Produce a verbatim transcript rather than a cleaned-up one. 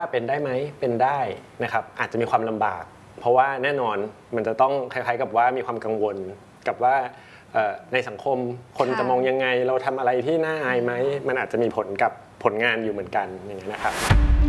เป็นได้ไหมเป็นได้นะครับอาจจะมีความลำบากเพราะว่าแน่นอนมันจะต้องคล้ายๆกับว่ามีความกังวลกับว่าในสังคมคนจะมองยังไงเราทำอะไรที่น่าอายไหมมันอาจจะมีผลกับผลงานอยู่เหมือนกันอย่างนี้นะครับ